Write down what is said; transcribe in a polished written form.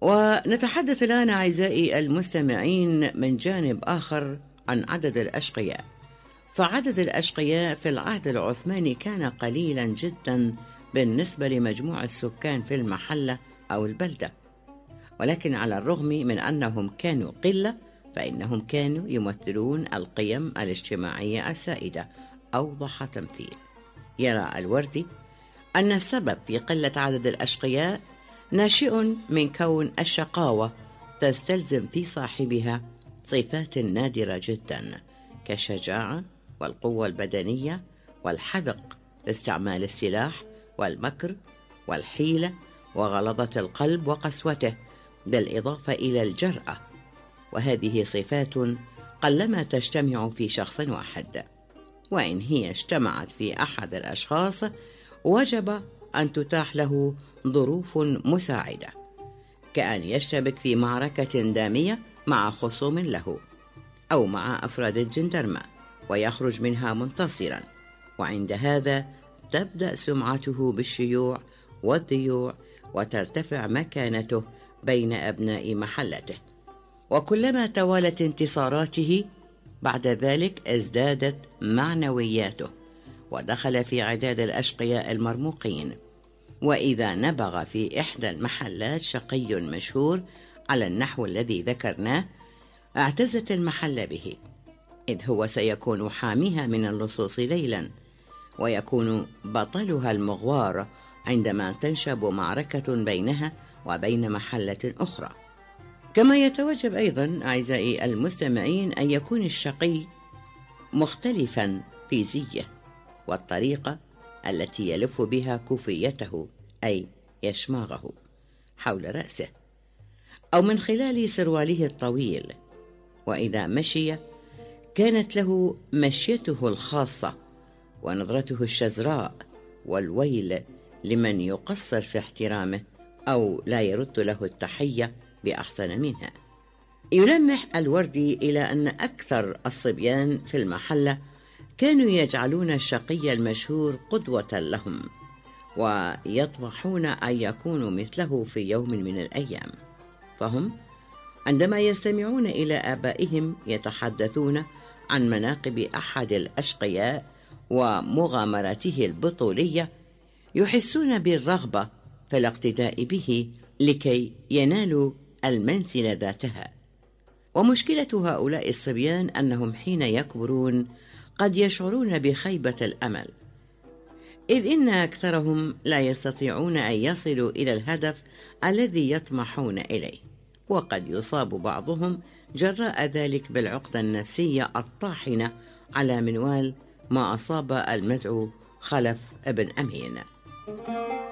ونتحدث الآن أعزائي المستمعين من جانب آخر عن عدد الأشقياء. فعدد الأشقياء في العهد العثماني كان قليلا جدا بالنسبة لمجموع السكان في المحلة أو البلدة، ولكن على الرغم من أنهم كانوا قلة فإنهم كانوا يمثلون القيم الاجتماعية السائدة. أوضح تمثيل. يرى الوردي أن السبب في قلة عدد الأشقياء ناشئ من كون الشقاوة تستلزم في صاحبها صفات نادرة جدا كالشجاعة والقوة البدنية والحذق في استعمال السلاح والمكر والحيلة وغلظة القلب وقسوته، بالإضافة إلى الجرأة، وهذه صفات قلما تجتمع في شخص واحد، وإن هي اجتمعت في أحد الأشخاص وجب أن تتاح له ظروف مساعدة، كأن يشتبك في معركة دامية مع خصوم له أو مع أفراد الجندرمة ويخرج منها منتصرا، وعند هذا تبدأ سمعته بالشيوع والذيوع وترتفع مكانته بين أبناء محلته. وكلما توالت انتصاراته بعد ذلك ازدادت معنوياته ودخل في عداد الأشقياء المرموقين. وإذا نبغ في إحدى المحلات شقي مشهور على النحو الذي ذكرناه اعتزت المحل به، إذ هو سيكون حاميها من اللصوص ليلا، ويكون بطلها المغوار عندما تنشب معركة بينها وبين محلة أخرى. كما يتوجب أيضا أعزائي المستمعين أن يكون الشقي مختلفا في زيه والطريقة التي يلف بها كوفيته أي يشماغه حول رأسه، أو من خلال سرواله الطويل، وإذا مشي كانت له مشيته الخاصة ونظرته الشزراء، والويل لمن يقصر في احترامه أو لا يرد له التحية بأحسن منها. يلمح الوردي إلى أن أكثر الصبيان في المحلة كانوا يجعلون الشقي المشهور قدوة لهم ويطمحون أن يكونوا مثله في يوم من الأيام، فهم عندما يستمعون إلى آبائهم يتحدثون عن مناقب أحد الأشقياء ومغامرته البطولية يحسون بالرغبة في الاقتداء به لكي ينالوا المنزل ذاتها. ومشكلة هؤلاء الصبيان أنهم حين يكبرون قد يشعرون بخيبة الأمل، إذ إن أكثرهم لا يستطيعون أن يصلوا إلى الهدف الذي يطمحون إليه، وقد يصاب بعضهم جراء ذلك بالعقدة النفسية الطاحنة على منوال ما أصاب المدعو خلف ابن أمين.